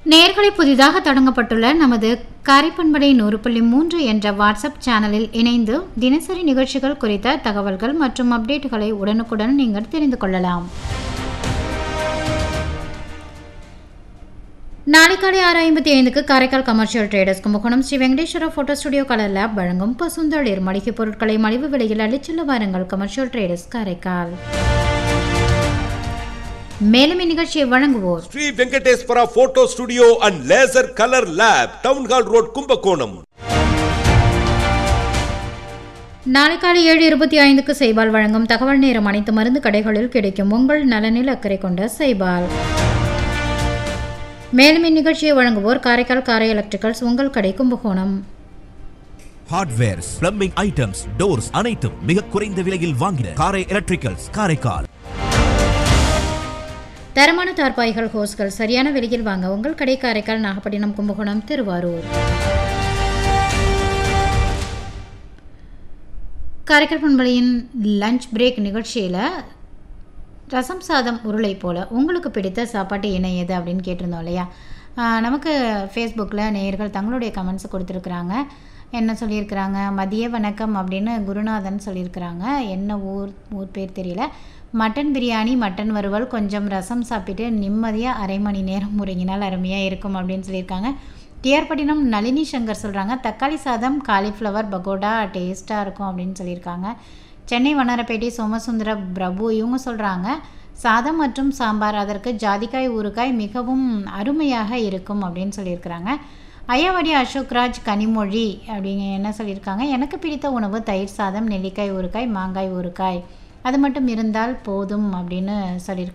நேயர்களை புதிதாக தொடங்கப்பட்டுள்ள நமது காரைப்பண்படை 100.3 என்ற வாட்ஸ்அப் சேனலில் இணைந்து தினசரி நிகழ்ச்சிகள் குறித்த தகவல்கள் மற்றும் அப்டேட்டுகளை உடனுக்குடன் நீங்கள் தெரிந்து கொள்ளலாம். நாளை காலை 6:55க்கு Karaikal commercial traders Kumbakonam Sri Venkateswara photo studio colour lab வழங்கும் பசுந்தளிர் மளிகை பொருட்களை மலிவு விலையில் அள்ளிச்செல்ல வாருங்கள். Commercial traders Karaikal. மேலும் இந்நிகழ்ச்சியை வழங்குவோர் Sri Venkateswara photo studio and laser colour lab, town hall road, Kumbakonam. நாளை காலை 7:25க்கு சைபால் வழங்கும் தகவல் நேரம் அனைத்து மருந்து கடைகளில் கிடைக்கும். உங்கள் நலனில் அக்கறை கொண்ட சைபால். மேலும் இந்நிகழ்ச்சியை வழங்குவோர் காரைக்கால் காரை எலக்ட்ரிக்கல்ஸ், உங்கள் கடை, Kumbakonam. Hardwares, plumbing items, doors அனைத்தும் மிக குறைந்த விலையில் வாங்கின காரை எலக்ட்ரிக்கல்ஸ் காரைக்கால். தரமான தார்பாய்கள், ஹோஸ்கள் சரியான விலையில் வாங்க உங்கள் கடை காரைக்கால், நாகப்பட்டினம், கும்பகோணம், திருவாரூர். காரைக்கால் பண்பலையின் லஞ்ச் பிரேக் நிகழ்ச்சியில் ரசம் சாதம் உருளை போல் உங்களுக்கு பிடித்த சாப்பாட்டு இணை எது அப்படின்னு கேட்டிருந்தோம் இல்லையா. நமக்கு ஃபேஸ்புக்கில் நேயர்கள் தங்களுடைய கமெண்ட்ஸ் கொடுத்துருக்குறாங்க. என்ன சொல்லியிருக்கிறாங்க, மதிய வணக்கம் அப்படின்னு குருநாதன் சொல்லியிருக்கிறாங்க. என்ன ஊர் பேர் தெரியல. மட்டன் பிரியாணி, மட்டன் வறுவல், கொஞ்சம் ரசம் சாப்பிட்டு நிம்மதியாக அரை மணி நேரம் முறங்கினால் அருமையாக இருக்கும் அப்படின்னு சொல்லியிருக்காங்க. டிஆர்பட்டினம் நளினி சங்கர் சொல்கிறாங்க, தக்காளி சாதம், காலிஃப்ளவர் பகோடா டேஸ்ட்டாக இருக்கும் அப்படின்னு சொல்லியிருக்காங்க. சென்னை வண்ணாரப்பேட்டை சோமசுந்தர பிரபு இவங்க சொல்கிறாங்க, சாதம் மற்றும் சாம்பார், அதற்கு ஜாதிக்காய் ஊறுகாய் மிகவும் அருமையாக இருக்கும் அப்படின்னு சொல்லியிருக்கிறாங்க. ஐயாவடி அசோக்ராஜ் கனிமொழி அப்படிங்க என்ன சொல்லியிருக்காங்க, எனக்கு பிடித்த உணவு தயிர் சாதம், நெல்லிக்காய் ஊறுகாய், மாங்காய் ஊறுகாய், அது மட்டும் இருந்தால் போதும் அப்படின்னு சொல்லியிருக்காங்க.